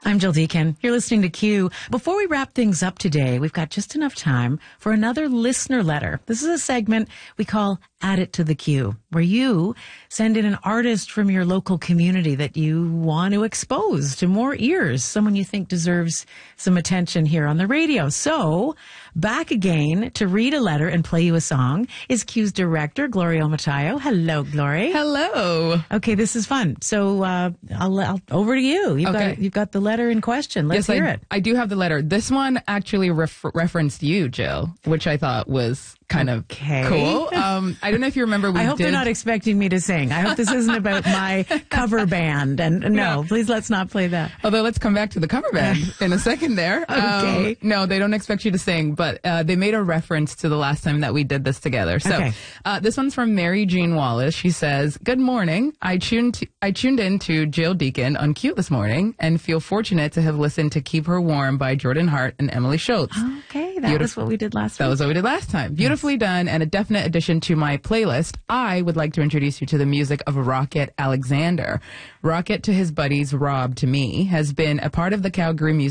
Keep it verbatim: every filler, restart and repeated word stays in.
I'm Jill Deacon. You're listening to Q. Before we wrap things up today, we've got just enough time for another listener letter. This is a segment we call Add It to the Q, where you send in an artist from your local community that you want to expose to more ears, someone you think deserves some attention here on the radio. So, back again to read a letter and play you a song is Q's director, Gloria Matayo. Hello, Glory. Hello. Okay, this is fun. So, uh, I'll, I'll over to you. You've Okay. got you've got the letter in question. Let's yes, hear I, it. I do have the letter. This one actually ref- referenced you, Jill, which I thought was kind Okay. of cool. Um, I don't know if you remember. We I hope did... they're not expecting me to sing. I hope this isn't about my cover band. And no, No. please let's not play that. Although let's come back to the cover band in a second there. Okay. Um, no, they don't expect you to sing, but uh, they made a reference to the last time that we did this together. So Okay. uh, this one's from Mary Jean Wallace. She says, "Good morning. I tuned to, I tuned in to Jill Deacon on Q this morning and feel fortunate to have listened to Keep Her Warm by Jordan Hart and Emily Schultz. Okay, that Beautif- was what we did last That week. was what we did last time. Beautifully done and a definite addition to my playlist. I would like to introduce you to the music of Rocket Alexander. Rocket, to his buddies Rob, to me, has been a part of the Calgary music